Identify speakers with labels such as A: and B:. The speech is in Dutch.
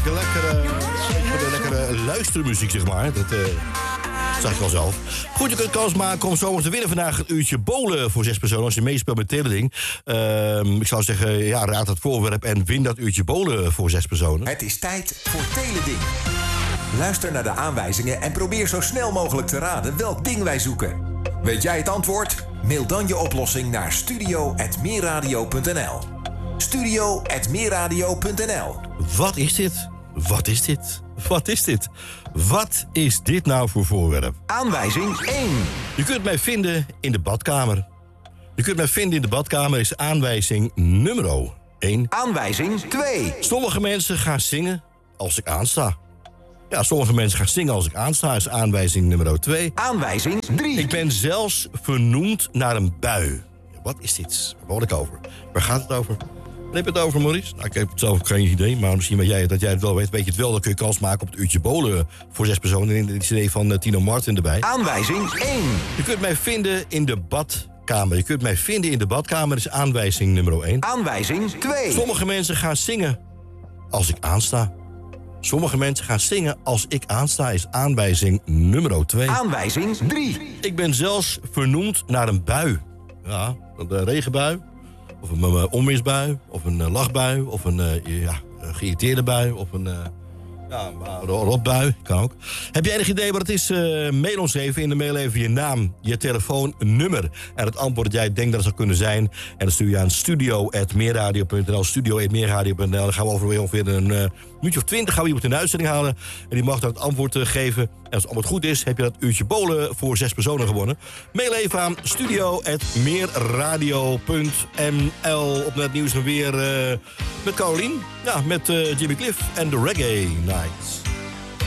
A: lekkere luistermuziek, zeg maar. Dat zag ik al zelf. Goed, je kunt kans maken om zomaar te winnen vandaag een uurtje bowlen voor 6 personen als je meespeelt met Teleding. Ik zou zeggen, ja, raad het voorwerp en win dat uurtje bowlen voor 6 personen.
B: Het is tijd voor Teleding. Luister naar de aanwijzingen en probeer zo snel mogelijk te raden welk ding wij zoeken. Weet jij het antwoord? Mail dan je oplossing naar studio@meerradio.nl. studio@meerradio.nl.
A: Wat is dit? Wat is dit? Wat is dit? Wat is dit nou voor voorwerp?
B: Aanwijzing 1.
A: Je kunt mij vinden in de badkamer. Je kunt mij vinden in de badkamer is aanwijzing nummer 1.
B: Aanwijzing 2.
A: Sommige mensen gaan zingen als ik aansta. Ja, sommige mensen gaan zingen als ik aansta is aanwijzing nummer 2.
B: Aanwijzing 3.
A: Ik ben zelfs vernoemd naar een bui. Ja, wat is dit? Waar hoor ik over? Waar gaat het over? Waar heb je het over, Maurice? Nou, ik heb zelf geen idee, maar misschien dat jij het wel weet. Weet je het wel, dan kun je kans maken op het uurtje bowlen voor 6 personen. In de CD van Tino Martin erbij.
B: Aanwijzing 1.
A: Je kunt mij vinden in de badkamer. Je kunt mij vinden in de badkamer is aanwijzing nummer 1.
B: Aanwijzing 2.
A: Sommige mensen gaan zingen als ik aansta. Sommige mensen gaan zingen als ik aansta is aanwijzing nummer 2.
B: Aanwijzing 3.
A: Ik ben zelfs vernoemd naar een bui. Ja, een regenbui. Of een onweersbui. Of een lachbui. Of een geïrriteerde bui. Of een rotbui. Kan ook. Heb je enig idee wat het is? Mail ons even. In de mail even je naam, je telefoonnummer. En het antwoord dat jij denkt dat het zou kunnen zijn. En dan stuur je aan studio@meerradio.nl. Studio@meerradio.nl. Dan gaan we over ongeveer een minuutje of 20 gaan we iemand in de uitzending halen. En die mag dan het antwoord geven. En als het antwoord goed is, heb je dat uurtje bowlen voor 6 personen gewonnen. Mail even aan studio@meerradio.nl. Op net nieuws en weer met Carolien. Ja, met Jimmy Cliff en de Reggae Nights.